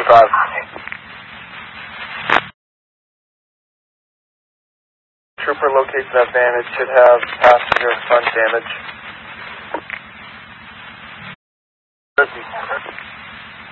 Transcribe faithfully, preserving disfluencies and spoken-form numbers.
five. Trooper locates that van. It should have passenger front damage.